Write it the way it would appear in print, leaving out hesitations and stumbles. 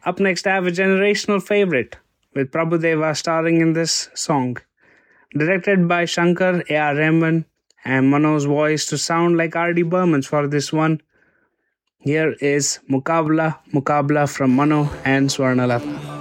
Up next, I have a generational favorite with Prabhudeva starring in this song. Directed by Shankar A.R. Rahman and Mano's voice to sound like R.D. Burman's for this one. Here is Mukabla Mukabla from Mano and Swarnalatha.